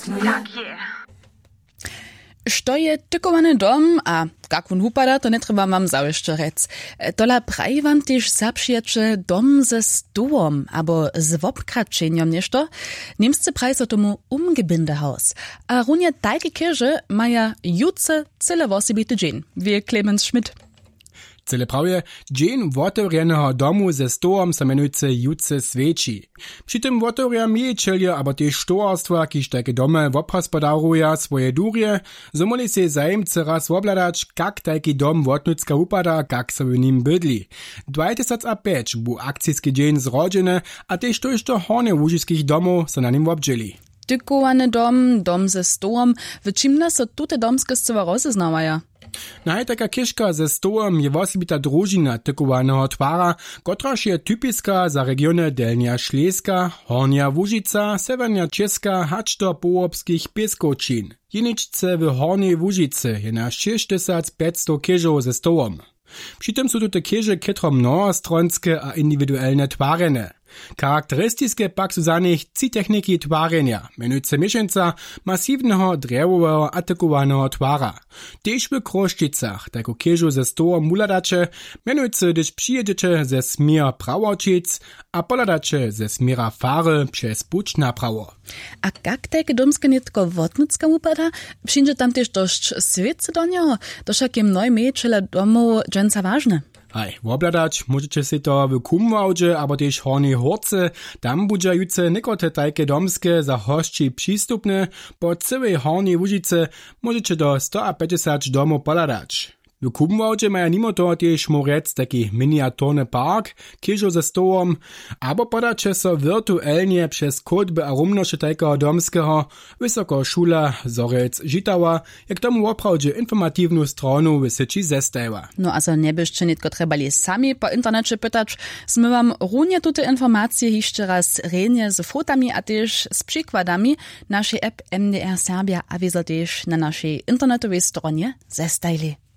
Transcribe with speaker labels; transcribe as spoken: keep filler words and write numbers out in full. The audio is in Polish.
Speaker 1: Tak je.
Speaker 2: Što je tykowany dom, a jak on upada, to nie trzeba mam załyszcze rec. Tola praji wam też zapřiječe dom ze stołom, abo z wopkračenjom nešto. Niemscy praji so tomu umgebindehaus. A runie tajke kirže maja juce cele wosebity dzień, wie Clemens Schmidt.
Speaker 3: Cele prawie dzień wotewrjeneho domu ze stołom se menujce juce sveči. Przy tym wotewrja miejčelje, abo też stołarstwa, kiž takie domy wopraspodaruja swoje durje, so moli se zajemce raz wobladać, kak taki dom wotnucka upada, kak se w nim bydli. dwadzieścia pięć bu akcijski dzień zrodzene, a też to jeszcze horne łužiskich domów se na nim wobdźeli.
Speaker 2: Tykowany dom, dom ze stołom, w czym nas so tute domske scywa rozeznawaja?
Speaker 3: Naj taka kiška ze stołom je wosebita družina tykowaneho twara, kotraž je typiska za regiony Delnia Šleska, Hornja Łužica, Severnia Česka, hač do połobskich Pieskočin. Jeničce w Hornjej Łužice je na šest tysięcy pięćset kiežov ze stołom. Przy tym są tute kieže ketro mnohostronske a indywidualne twarene. Charakterystyczne pak su za nich trzy techniki twarenia, menujce mieszanca masywnego drewowego atakowanego twara. Też w kroszczycach, tako kiežu ze stołom muladacze, menujce, gdyż przyjedziecie ze smier prawočic, a poladacze ze smiera fary przez puć na prawo.
Speaker 2: A jak takie domske nitko wotnucka upada, przyjdzie tam też dość świece do niego, to jakie mnoj miejčele domu dżęca ważne.
Speaker 3: Aj, wobladać możecie si to w Kumwałdzie, abo też Hornej Horce, tam budża juce niekotre tajke domske za hości przystupne, po całej Hornej Łužice możecie do sto pięćdziesiąt domów poladać. W Kumwałdzie maja nimo toho też morec taki miniaturny park, kiežo ze stołom, abo podacie so wirtualnie przez kodby a rumnosze tajkeho domskeho, wysoko szula, Zorec, Žitava, jak tomu woprawdzie informativnu stronu w sieci zestawa.
Speaker 2: No a so nie byście nitko trebali sami po internecie pytać, sme wam runie tute informacje jeszcze raz renje z fotami a też z przykładami naszej app M D R Serbia, a wieso też na naszej internetowej stronie zestajli.